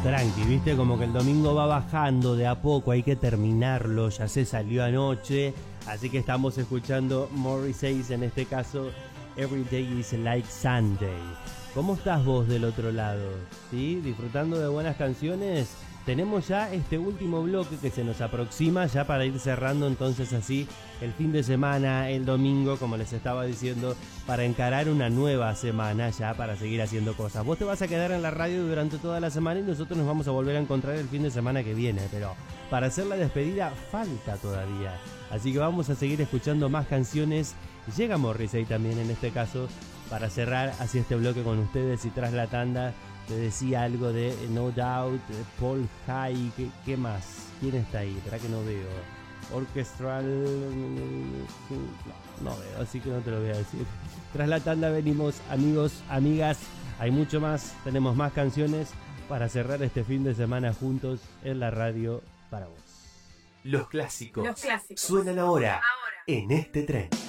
Tranqui, viste, como que el domingo va bajando de a poco, hay que terminarlo, ya se salió anoche, así que estamos escuchando Morrissey, en este caso Every Day is Like Sunday. ¿Cómo estás vos del otro lado? ¿Sí? ¿Disfrutando de buenas canciones? Tenemos ya este último bloque que se nos aproxima ya para ir cerrando entonces así el fin de semana, el domingo, como les estaba diciendo, para encarar una nueva semana ya para seguir haciendo cosas. Vos te vas a quedar en la radio durante toda la semana y nosotros nos vamos a volver a encontrar el fin de semana que viene, pero para hacer la despedida falta todavía. Así que vamos a seguir escuchando más canciones. Llega Morrissey también en este caso para cerrar así este bloque con ustedes y tras la tanda. Te decía algo de No Doubt, Paul Hay, ¿qué más? ¿Quién está ahí? ¿Verdad que no veo? Orchestral... No veo, así que no te lo voy a decir. Tras la tanda venimos, amigos, amigas. Hay mucho más, tenemos más canciones para cerrar este fin de semana juntos en la radio para vos. Los clásicos suenan ahora en este tren.